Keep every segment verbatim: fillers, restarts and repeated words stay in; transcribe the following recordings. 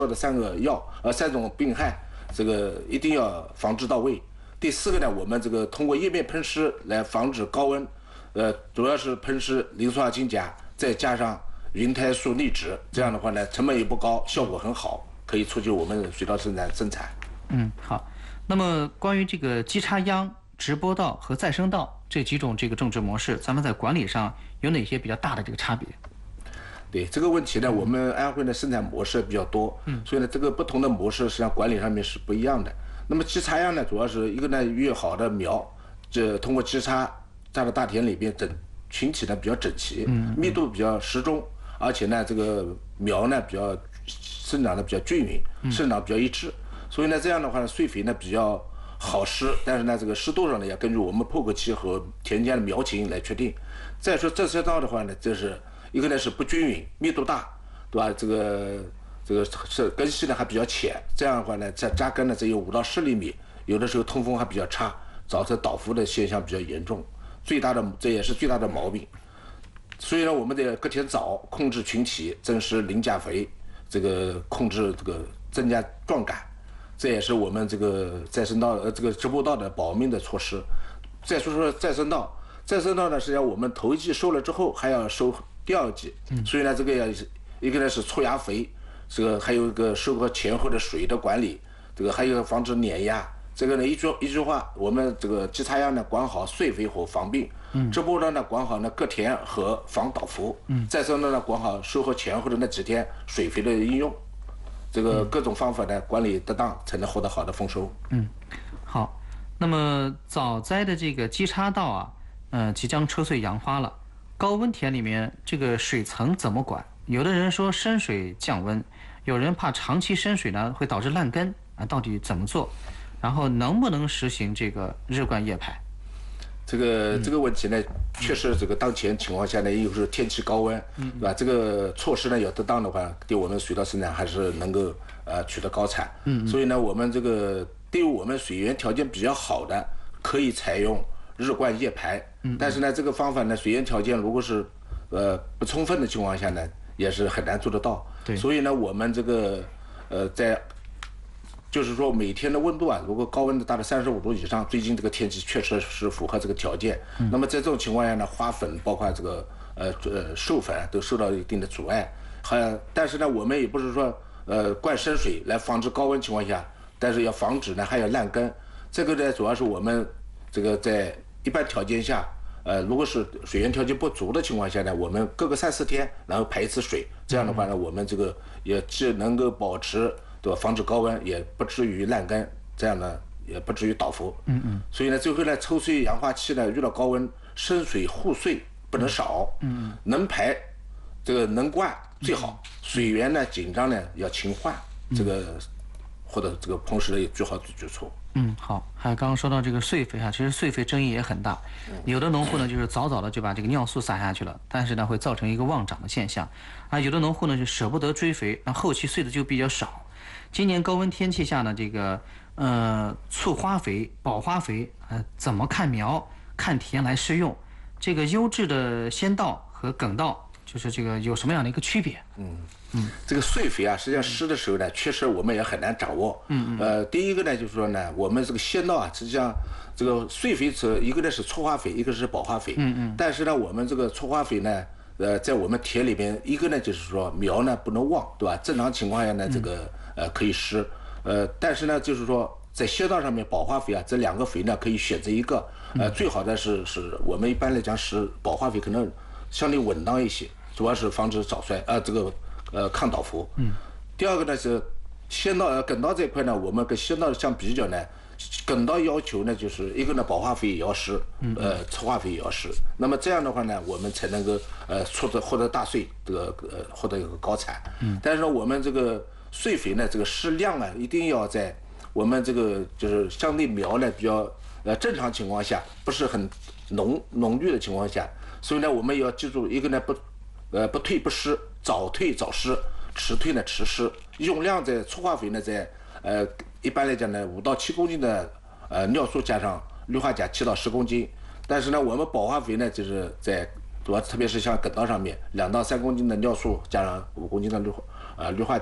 说的三个药呃三种病害，这个一定要防治到位。第四个呢，我们这个通过液面喷湿来防止高温，呃，主要是喷湿磷酸化氢钾，再加上云肽素粒酯，这样的话呢，成本也不高，效果很好，可以促进我们水稻生产生产。 嗯，好。那么关于这个基插秧、直播稻和再生稻这几种这个种植模式，咱们在管理上有哪些比较大的这个差别？ 对这个问题呢，我们安徽的生产模式比较多，嗯，所以呢，这个不同的模式实际上管理上面是不一样的。那么基插秧呢，主要是一个呢，越好的苗，这通过基插扎到大田里边，整群体呢比较整齐，嗯，密度比较适中，而且呢，这个苗呢比较生长的比较均匀，生长比较一致，所以呢，这样的话呢，穗肥呢比较好施，但是呢，这个湿度上呢要根据我们破口期和田间的苗情来确定。再说这些稻的话呢，就是一个呢是不均匀，密度大，对吧？这个。这个是根系呢还比较浅，这样的话呢，在扎根呢只有五到十厘米，有的时候通风还比较差，造成倒伏的现象比较严重。最大的这也是最大的毛病。所以呢，我们得隔天早控制群体，增施磷钾肥，这个控制这个增加壮杆，这也是我们这个再生稻呃这个直播稻的保命的措施。再说说再生稻，再生稻呢，实际上我们头一季收了之后还要收第二季，所以呢，这个要一个呢是粗芽肥。这个还有一个收割前后的水的管理，这个还有防止碾压。这个呢，一句一句话，我们这个基插秧呢管好穗肥和防病，嗯，直播稻呢管好呢割田和防倒伏，嗯，再生稻呢管好收获前后的那几天水肥的应用，这个各种方法呢管理得当，才能获得好的丰收。 嗯，好。那么早栽的这个基插稻啊，呃，即将车穗扬花了，高温田里面这个水层怎么管？有的人说深水降温，有人怕长期深水呢会导致烂根啊，到底怎么做？然后能不能实行这个日灌叶排？ 这个这个问题呢，确实这个当前情况下呢，又是天气高温，对吧？这个措施呢要得当的话，对我们水稻生产还是能够呃取得高产。嗯，所以呢，我们这个对于我们水源条件比较好的，可以采用日灌叶排。嗯，但是呢，这个方法呢，水源条件如果是呃不充分的情况下呢，也是很难做得到。 对，所以呢，我们这个呃，在就是说每天的温度啊，如果高温的达到三十五度以上，最近这个天气确实是符合这个条件。嗯、那么在这种情况下呢，花粉包括这个呃呃授粉都受到一定的阻碍。还但是呢，我们也不是说呃灌深水来防止高温情况下，但是要防止呢还要烂根。这个呢，主要是我们这个在一般条件下。呃，如果是水源条件不足的情况下呢，我们隔个三四天，然后排一次水，这样的话呢，我们这个也既能够保持对吧，防止高温，也不至于烂根，这样呢也不至于倒伏。嗯嗯。所以呢，最后呢，抽穗氧化期呢，遇到高温，深水护穗不能少。嗯。能排，这个能灌最好，水源呢紧张呢要勤换，这个或者这个碰湿的最好举措。 嗯，好。还有刚刚说到这个穗肥啊，其实穗肥争议也很大，有的农户呢就是早早的就把这个尿素撒下去了，但是呢会造成一个旺长的现象，啊，有的农户呢就舍不得追肥，那后期穗的就比较少。今年高温天气下呢，这个呃促花肥、保花肥，呃怎么看苗、看田来施用？这个优质的先稻和梗稻，就是这个有什么样的一个区别？ 嗯。嗯，这个穗肥啊，实际上施的时候呢，确实我们也很难掌握。嗯嗯。呃，第一个呢，就是说呢，我们这个先稻啊，实际上这个穗肥是一个呢是促花肥，一个是保花肥。嗯嗯。但是呢，我们这个促花肥呢，呃，在我们田里边，一个呢就是说苗呢不能旺，对吧？正常情况下呢，这个呃可以施。呃，但是呢，就是说在先稻上面，保花肥啊，这两个肥呢可以选择一个。呃，最好的是是我们一般来讲是保花肥，可能相对稳当一些，主要是防止早衰。呃，这个。呃，抗倒伏。嗯。第二个呢是先稻呃梗稻这一块呢，我们跟先稻相比较呢，梗稻要求呢就是一个呢保花肥也要施，呃促花肥也要施。那么这样的话呢，我们才能够呃获得获得大穗，这个呃获得一个高产。嗯。但是呢，我们这个穗肥呢，这个施量啊，一定要在我们这个就是相对苗呢比较呃正常情况下，不是很浓浓郁的情况下，所以呢，我们要记住一个呢不呃不退不施。早退早施，迟退呢迟施。用量在促花肥呢，在呃一般来讲呢，五到七公斤的呃尿素加上氯化钾七到十公斤。但是呢，我们保花肥呢，就是在主要特别是像梗稻上面，两到三公斤的尿素加上五公斤的氯呃氯化钾，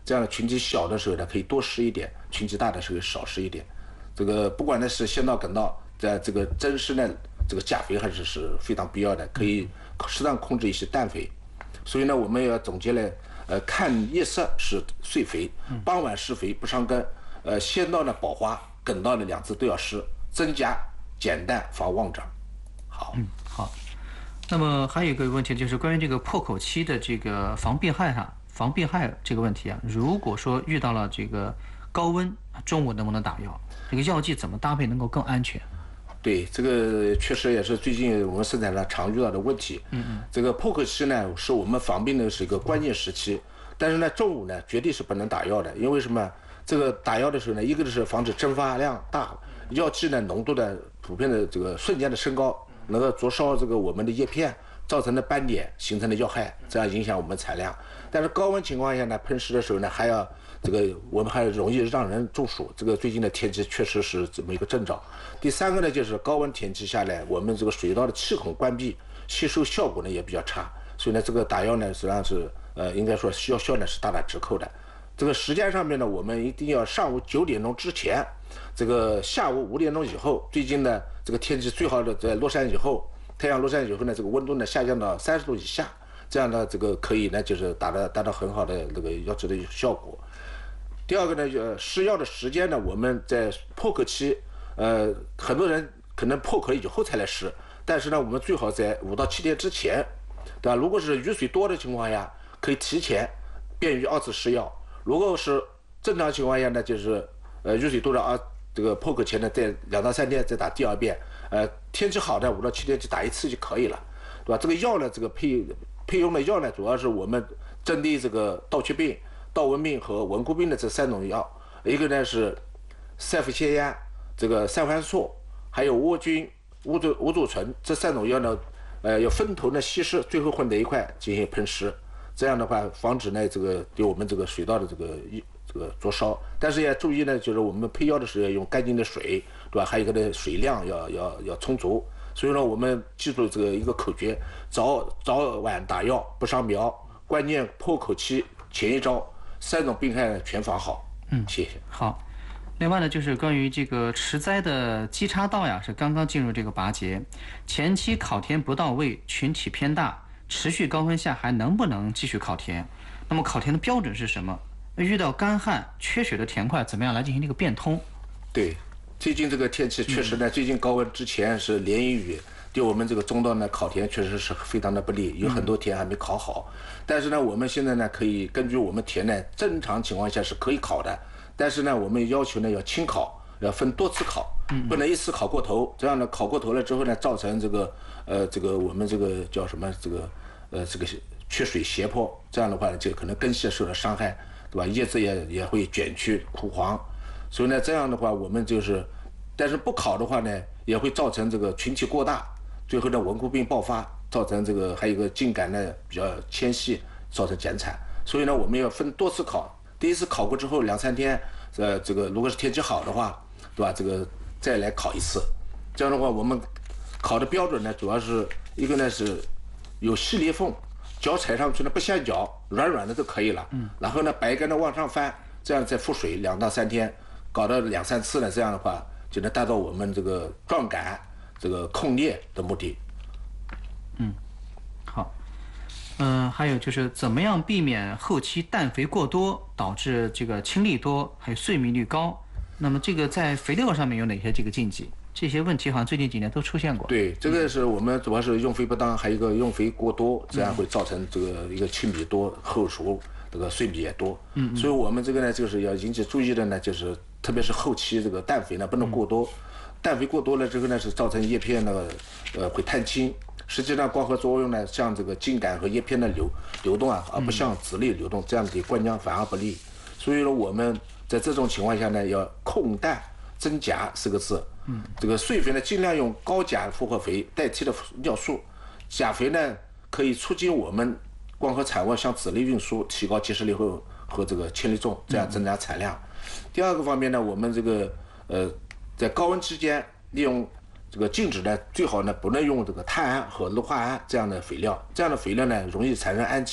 这样的群体小的时候呢，可以多施一点；群体大的时候少施一点。这个不管呢是先到梗到，在这个增施呢，这个钾肥还是是非常必要的，可以适当控制一些氮肥。所以呢，我们要总结了，呃，看夜色是岁肥，傍晚施肥不伤根，呃，先到呢保花，梗到呢两次都要施，增加减氮防旺长。好， 嗯，好。那么还有一个问题就是关于这个破口期的这个防病害上，防病害这个问题啊，如果说遇到了这个高温，中午能不能打药？这个药剂怎么搭配能够更安全？ 对，这个确实也是最近我们生产上常遇到的问题。嗯嗯。这个破口期呢，是我们防病的是一个关键时期，但是呢，中午呢绝对是不能打药的，因为什么？这个打药的时候呢，一个是防止蒸发量大，药剂呢浓度的普遍的这个瞬间的升高，能够灼烧这个我们的叶片，造成的斑点形成的药害，这样影响我们产量。但是高温情况下呢，喷施的时候呢，还要这个我们还容易让人中暑。这个最近的天气确实是这么一个征兆。第三个呢，就是高温天气下来，我们这个水稻的气孔关闭，吸收效果呢也比较差，所以呢，这个打药呢实际上是呃应该说药效呢是大打折扣的。这个时间上面呢，我们一定要上午九点钟之前，这个下午五点钟以后。最近呢，这个天气最好的在落山以后，太阳落山以后呢，这个温度呢下降到三十度以下，这样呢，这个可以呢就是达到达到很好的那个药剂的效果。第二个呢，呃，施药的时间呢，我们在破口期，呃，很多人可能破口以后才来施，但是呢，我们最好在五到七天之前，对吧？如果是雨水多的情况下，可以提前，便于二次施药。如果是正常情况下呢，就是呃雨水多的啊，这个破口前呢，在两到三天再打第二遍，呃天气好的五到七天就打一次就可以了，对吧？这个药呢，这个配配用的药呢，主要是我们针对这个稻缺病、稻瘟病和文枯病的这三种药，一个呢是塞氟酰胺、这个三环素，还有沃菌、乌祖乌祖醇这三种药呢，呃要分头呢稀释，最后混在一块进行喷施。这样的话，防止呢这个对我们这个水稻的这个这个灼烧，但是也注意呢，就是我们配药的时候要用干净的水，对吧？还有一个呢，水量要要要充足。所以呢，我们记住这个一个口诀：早早晚打药不伤苗，关键破口期前一招，三种病害全防好。嗯，谢谢。 好。另外呢，就是关于这个持栽的基插稻呀，是刚刚进入这个拔节，前期烤田不到位，群体偏大。持续高温下还能不能继续烤田？那么烤田的标准是什么？遇到干旱缺水的田块，怎么样来进行这个变通？ 对，最近这个天气确实呢，嗯、最近高温之前是连阴雨，对我们这个中稻呢烤田确实是非常的不利，有很多田还没烤好。嗯、但是呢，我们现在呢可以根据我们田呢正常情况下是可以烤的，但是呢我们要求呢要轻烤，要分多次烤，不能一次烤过头。这样呢烤过头了之后呢，造成这个呃这个我们这个叫什么这个。呃，这个缺水胁迫，这样的话呢，就可能根系受了伤害，对吧？叶子也也会卷曲枯黄，所以呢，这样的话我们就是，但是不烤的话呢，也会造成这个群体过大，最后呢文枯病爆发，造成这个还有一个茎秆呢比较纤细，造成减产。所以呢，我们要分多次烤，第一次烤过之后两三天，呃，这个如果是天气好的话，对吧？这个再来烤一次，这样的话我们烤的标准呢，主要是一个呢是。有细裂缝，脚踩上去呢不像脚，软软的就可以了。嗯。然后呢，白根呢往上翻，这样再覆水两到三天，搞到两三次呢，这样的话就能达到我们这个壮杆、这个控裂的目的。 嗯，好。嗯、呃，还有就是怎么样避免后期氮肥过多，导致这个青粒多，还有碎米率高？那么这个在肥料上面有哪些这个禁忌？这些问题好像最近几年都出现过。 对，这个是我们主要是用肥不当，还有一个用肥过多，这样会造成这个一个青米多、后熟，这个碎米也多。嗯，所以我们这个呢，就是要引起注意的呢，就是特别是后期这个氮肥呢不能过多，氮肥过多了之后呢，是造成叶片那个呃会碳青。实际上光合作用呢，像这个茎秆和叶片的流流动啊，而不像籽粒流动，这样对灌浆反而不利。所以呢，我们在这种情况下呢，要控氮增钾四个字。嗯，这个碎肥呢，尽量用高钾复合肥代替的尿素，钾肥呢可以促进我们光合产物向籽粒运输，提高结实力和和这个轻粒重，这样增加产量。第二个方面呢，我们这个呃在高温期间利用这个静止呢，最好呢不能用这个碳胺和氯化胺这样的肥料，这样的肥料呢容易产生氨气，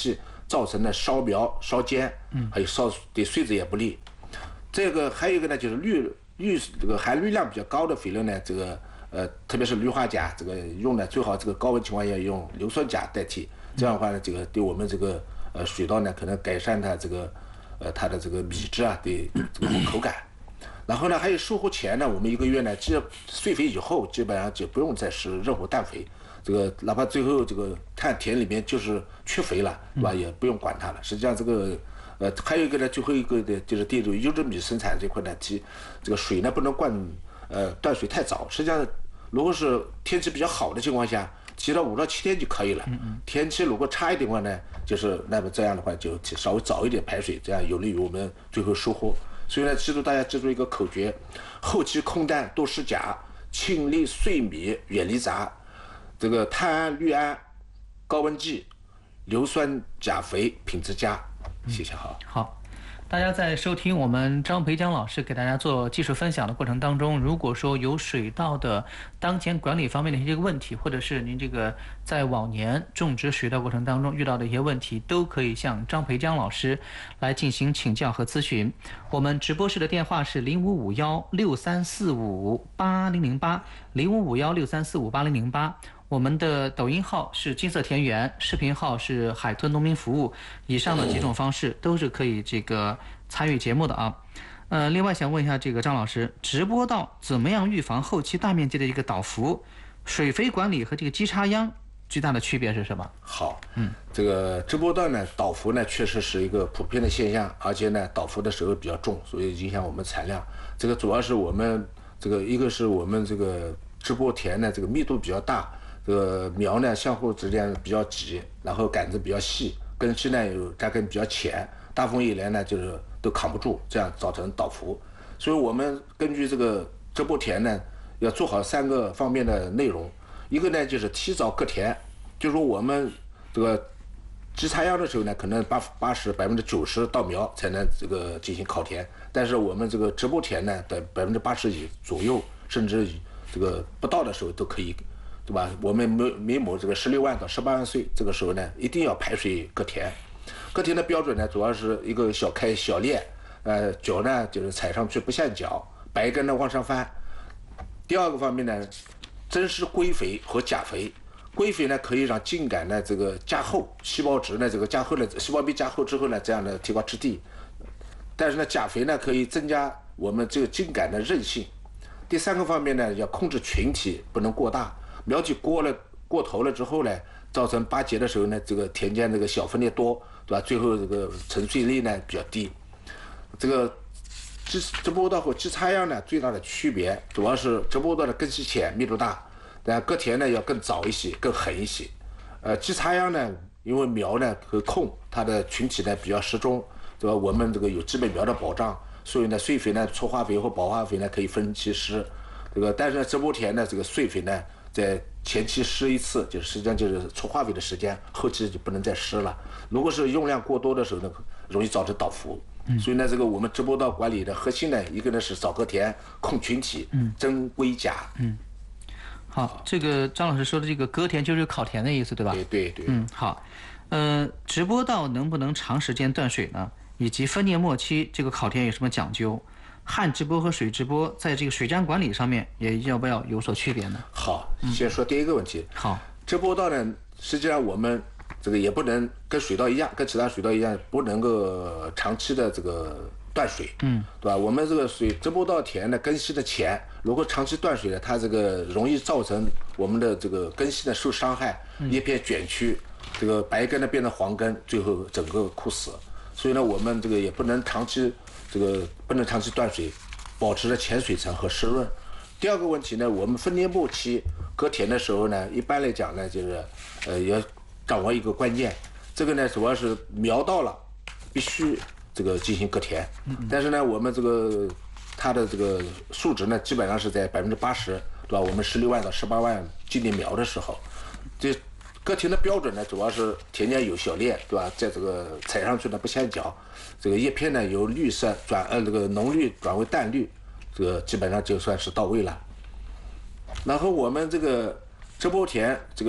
造成了烧苗、烧尖，还有烧对穗子也不利。这个还有一个呢，就是氯氯这个含氯量比较高的肥料呢，这个呃，特别是氯化钾，这个用呢最好这个高温情况下用硫酸钾代替，这样的话呢，这个对我们这个呃水稻呢，可能改善它这个呃它的这个米质啊，对这个口感。然后呢，还有收获前呢，我们一个月呢，基施肥以后，基本上就不用再施任何氮肥。这个哪怕最后这个看田里面就是缺肥了，是吧？也不用管它了。实际上这个呃还有一个呢，最后一个的就是对这个优质米生产这块呢，提这个水呢不能灌呃断水太早。实际上如果是天气比较好的情况下，提到五到七天就可以了。天气如果差一点的话呢，就是那么这样的话就稍微早一点排水，这样有利于我们最后收获。所以呢，记住大家记住一个口诀：后期空氮多施钾，清理碎米远离杂，这个碳胺、氯胺、高温剂、硫酸钾肥品质佳。谢谢好。 好。大家在收听我们张培江老师给大家做技术分享的过程当中，如果说有水稻的当前管理方面的一些问题，或者是您这个在往年种植水稻过程当中遇到的一些问题，都可以向张培江老师来进行请教和咨询。我们直播室的电话是零五五幺六三四五八零零八零五五幺六三四五八零零八。我们的抖音号是金色田园，视频号是海豚农民服务，以上的几种方式都是可以这个参与节目的啊。呃，另外想问一下这个张老师，直播稻怎么样预防后期大面积的一个倒伏？水肥管理和这个基插秧最大的区别是什么？ 好，嗯，这个直播稻呢倒伏呢确实是一个普遍的现象，而且呢倒伏的时候比较重，所以影响我们产量。这个主要是我们这个一个是我们这个直播田呢这个密度比较大。这个苗呢相互之间比较挤，然后杆子比较细，根系呢有扎根比较浅，大风一来呢就是都扛不住，这样造成倒伏。所以我们根据这个直播田呢，要做好三个方面的内容。一个呢就是提早割田，就是说我们这个基插秧的时候呢，可能八八十百分之九十到苗才能这个进行烤田，但是我们这个直播田呢，在百分之八十以左右，甚至这个不到的时候都可以。对吧？我们每每亩这个十六万到十八万穗，这个时候呢，一定要排水割田。割田的标准呢，主要是一个小开小裂，呃，脚呢就是踩上去不陷脚，白根呢往上翻。第二个方面呢，增施硅肥和钾肥。硅肥呢可以让茎秆呢这个加厚，细胞质呢这个加厚了，细胞壁加厚之后呢，这样的提高质地。但是呢，钾肥呢可以增加我们这个茎秆的韧性。第三个方面呢，要控制群体，不能过大。苗体过了过头了之后呢，造成拔节的时候呢，这个田间这个小分裂多，对吧？最后这个成穗率呢比较低。这个直直播稻和基插秧呢最大的区别，主要是直播稻的根系浅，密度大，但割田呢要更早一些，更狠一些。呃，基插秧呢，因为苗呢和空，它的群体呢比较适中，对吧？我们这个有基本苗的保障，所以呢，穗肥呢、粗化肥和保化肥呢可以分期施。这个但是直播田呢，这个穗肥呢。在前期施一次，就实际上就是粗化肥的时间，后期就不能再施了。如果是用量过多的时候呢，容易造成倒伏。嗯、所以呢，这个我们直播稻管理的核心呢，一个呢是早割田、控群体、增硅钾。 嗯，好，这个张老师说的这个割田就是烤田的意思，对吧？ 对对对。 嗯，好，呃，直播稻能不能长时间断水呢？以及分田末期这个烤田有什么讲究？旱直播和水直播在这个水占管理上面也要不要有所区别呢？ 好，先说第一个问题。 嗯、好， 直播稻呢，实际上我们这个也不能跟水稻一样，跟其他水稻一样，不能够长期的这个断水，嗯，对吧？我们这个水直播稻田的根系的浅，如果长期断水呢，它这个容易造成我们的这个根系呢受伤害，叶片卷曲，这个白根呢变成黄根，最后整个枯死。所以呢，我们这个也不能长期。这个不能长期断水，保持着浅水层和湿润。第二个问题呢，我们分田末期割田的时候呢，一般来讲呢，就是呃要掌握一个关键，这个呢主要是苗到了，必须这个进行割田。但是呢，我们这个它的这个数值呢，基本上是在百分之八十，对吧？我们十六万到十八万今年苗的时候，这割田的标准呢，主要是田间有小裂，对吧？在这个踩上去呢不陷脚。这个叶片呢由绿色转呃这个浓绿转为淡绿，这个基本上就算是到位了。然后我们这个直播田这个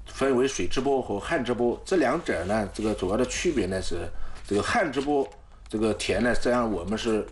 分为水直播和旱直播，这两者呢，这个主要的区别呢是，这个旱直播这个田呢，实际上我们是